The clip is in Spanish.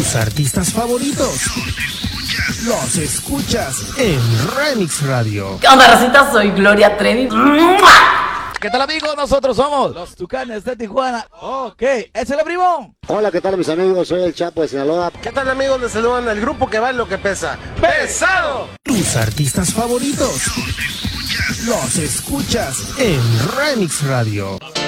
Tus artistas favoritos los escuchas en Remix Radio. ¿Qué onda, racita? Soy Gloria Trevi. ¿Qué tal, amigos? Nosotros somos los Tucanes de Tijuana. Ok, es el primo. Hola, ¿qué tal, mis amigos? Soy el Chapo de Sinaloa. ¿Qué tal, amigos? Les saludan el grupo que va en lo que pesa. ¡Pesado! Tus artistas favoritos los escuchas en Remix Radio.